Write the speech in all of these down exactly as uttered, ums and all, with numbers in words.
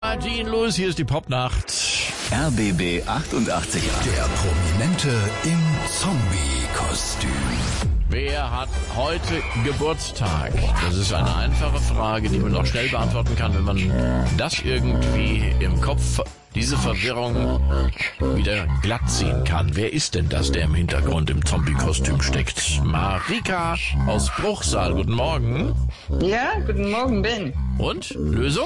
Ja, Dean Lewis, hier ist die Popnacht. R B B achtundachtzig. Der Prominente im Zombie-Kostüm. Wer hat heute Geburtstag? Das ist eine einfache Frage, die man auch schnell beantworten kann, wenn man das irgendwie im Kopf, diese Verwirrung wieder glatt ziehen kann. Wer ist denn das, der im Hintergrund im Zombie-Kostüm steckt? Marika aus Bruchsal, guten Morgen. Ja, guten Morgen, Ben. Und? Lösung?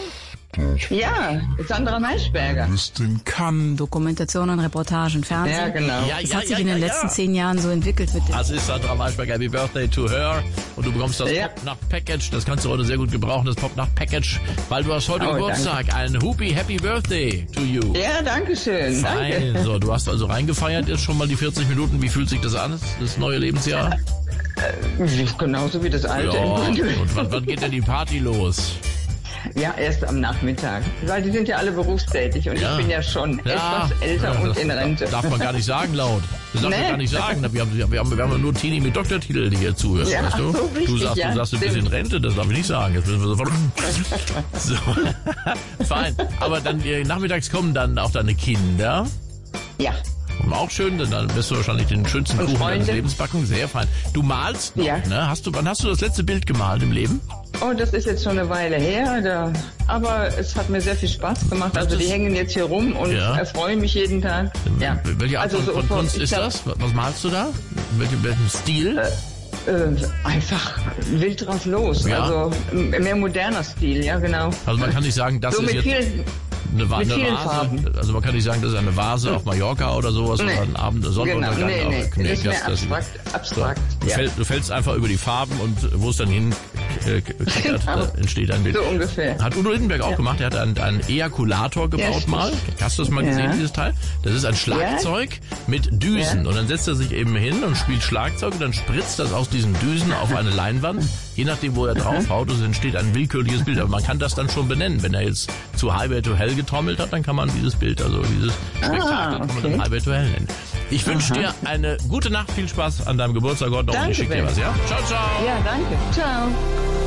Ja, Sandra Maischberger. Wüssten kann. Dokumentationen, Reportagen, Fernsehen. Ja, genau. Ja, Das ja, hat sich ja, in den ja, letzten ja. zehn Jahren so entwickelt mit dem. Das ist Sandra Maischberger, Happy Birthday to her. Und du bekommst das Ja. Popnacht-Package. Das kannst du heute sehr gut gebrauchen, das Popnacht-Package, weil du hast heute Oh, Geburtstag. Ein Hupi Happy Birthday to you. Ja, danke schön. Fein. Danke. So, du hast also reingefeiert jetzt schon mal die vierzig Minuten. Wie fühlt sich das an, das neue Lebensjahr? Äh, Genauso wie das alte. Ja, im Grunde. und wann, wann geht denn die Party los? Ja, erst am Nachmittag. Weil die sind ja alle berufstätig und Ja. ich bin ja schon Ja. etwas älter Ja, und das in Rente. Darf man gar nicht sagen laut. Das darf man Nee. gar nicht sagen. Wir haben, wir haben, wir haben nur Teenie mit Doktortitel, die hier zuhört, Ja, weißt du? ach so, du richtig, sagst, ja, du sagst ein bisschen stimmt. Rente, das darf ich nicht sagen. Jetzt müssen wir sofort... So. Fein. Aber dann äh, nachmittags kommen dann auch deine Kinder. Ja. Auch schön, denn dann wirst du wahrscheinlich den schönsten Und Kuchen deines Freunde. Lebens backen. Sehr fein. Du malst noch, Ja. ne? Hast du, wann hast du das letzte Bild gemalt im Leben? Oh, das ist jetzt schon eine Weile her, da, aber es hat mir sehr viel Spaß gemacht. Das Also die ist- hängen jetzt hier rum und Ja. erfreuen mich jeden Tag. Ja. Welche Art Also von, so von von- Kunst ich ist glaub, das? Was malst du da? Welchen, welchen Stil? Äh, einfach wild drauf los. Ja. Also m- mehr moderner Stil, ja genau. Also man kann nicht sagen, das so ist mit jetzt... viel, Eine, Va- Mit eine vielen Vase, Farben. also man kann nicht sagen, das ist eine Vase auf Mallorca oder sowas Nee. oder ein Abend, genau, Sonnenuntergang. nee, aber- nee, das ist mehr das- abstrakt, abstrakt, Du, ja. fäll, du fällst einfach über die Farben und wo es dann hin äh, klettert, Genau. äh, entsteht ein Bild. So ungefähr. Hat Udo Lindenberg auch gemacht, er hat einen, einen Ejakulator gebaut stimmt. mal. Hast du das mal Ja. gesehen, dieses Teil? Das ist ein Schlagzeug mit Düsen Ja. und dann setzt er sich eben hin und spielt Schlagzeug und dann spritzt das aus diesen Düsen auf eine Leinwand. Je nachdem, wo er draufhaut, es entsteht ein willkürliches Bild. Aber man kann das dann schon benennen. Wenn er jetzt zu Highway to Hell getrommelt hat, dann kann man dieses Bild, also dieses Spektakel, Ah, kann man okay. dann Highway to Hell nennen. Ich wünsche dir eine gute Nacht, viel Spaß an deinem Geburtstag heute noch und ich Danke, schicke dir Ben. was, ja? Ciao, ciao! Ja, danke. Ciao.